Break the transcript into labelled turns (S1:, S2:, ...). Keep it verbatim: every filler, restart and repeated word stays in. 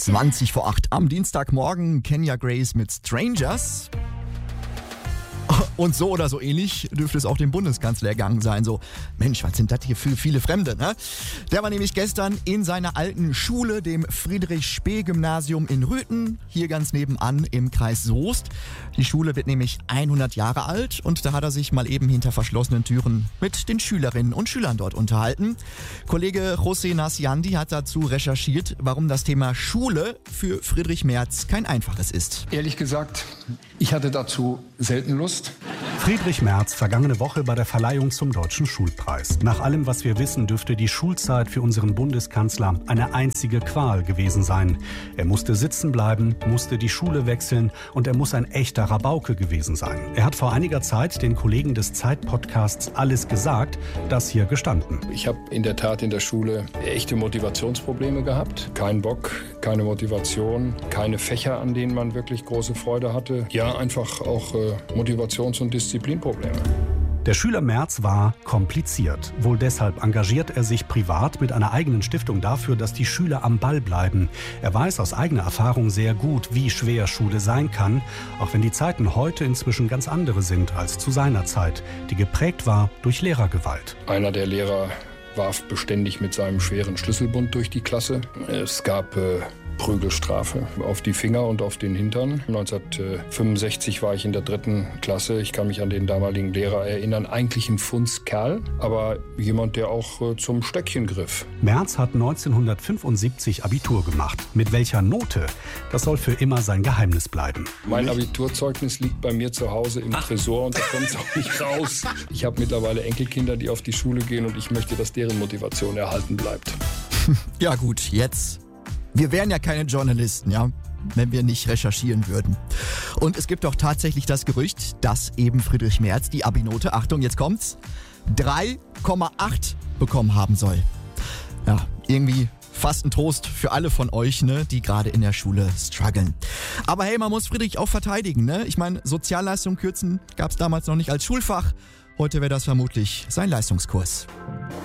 S1: zwanzig vor acht am Dienstagmorgen. Kenya Grace mit Strangers. Und so oder so ähnlich dürfte es auch dem Bundeskanzler ergangen sein. So, Mensch, was sind das hier für viele Fremde, ne? Der war nämlich gestern in seiner alten Schule, dem Friedrich-Spee-Gymnasium in Rüthen, hier ganz nebenan im Kreis Soest. Die Schule wird nämlich hundert Jahre alt und da hat er sich mal eben hinter verschlossenen Türen mit den Schülerinnen und Schülern dort unterhalten. Kollege José Nasiandi hat dazu recherchiert, warum das Thema Schule für Friedrich Merz kein einfaches ist.
S2: Ehrlich gesagt, ich hatte dazu selten Lust.
S3: Friedrich Merz vergangene Woche bei der Verleihung zum Deutschen Schulpreis. Nach allem, was wir wissen, dürfte die Schulzeit für unseren Bundeskanzler eine einzige Qual gewesen sein. Er musste sitzen bleiben, musste die Schule wechseln und er muss ein echter Rabauke gewesen sein. Er hat vor einiger Zeit den Kollegen des Zeit-Podcasts Alles gesagt, das hier gestanden.
S2: Ich habe in der Tat in der Schule echte Motivationsprobleme gehabt. Kein Bock, keine Motivation, keine Fächer, an denen man wirklich große Freude hatte. Ja, einfach auch äh, Motivations- und Disziplinprobleme.
S3: Der Schüler Merz war kompliziert. Wohl deshalb engagiert er sich privat mit einer eigenen Stiftung dafür, dass die Schüler am Ball bleiben. Er weiß aus eigener Erfahrung sehr gut, wie schwer Schule sein kann, auch wenn die Zeiten heute inzwischen ganz andere sind als zu seiner Zeit, die geprägt war durch Lehrergewalt.
S2: Einer der Lehrer warf beständig mit seinem schweren Schlüsselbund durch die Klasse. Es gab äh, Prügelstrafe auf die Finger und auf den Hintern. neunzehnhundertfünfundsechzig war ich in der dritten Klasse. Ich kann mich an den damaligen Lehrer erinnern. Eigentlich ein Fundskerl, aber jemand, der auch äh, zum Stöckchen griff.
S3: Merz hat neunzehnhundertfünfundsiebzig Abitur gemacht. Mit welcher Note? Das soll für immer sein Geheimnis bleiben.
S2: Mein Abiturzeugnis liegt bei mir zu Hause im Tresor und da kommt es auch nicht raus. Ich habe mittlerweile Enkelkinder, die auf die Schule gehen und ich möchte, dass deren Motivation erhalten bleibt.
S1: Ja gut, jetzt. Wir wären ja keine Journalisten, ja, wenn wir nicht recherchieren würden. Und es gibt doch tatsächlich das Gerücht, dass eben Friedrich Merz die Abi-Note, Achtung, jetzt kommt's, drei Komma acht bekommen haben soll. Ja, irgendwie fast ein Trost für alle von euch, ne, die gerade in der Schule strugglen. Aber hey, man muss Friedrich auch verteidigen, ne? Ich meine, Sozialleistung kürzen gab's damals noch nicht als Schulfach. Heute wäre das vermutlich sein Leistungskurs.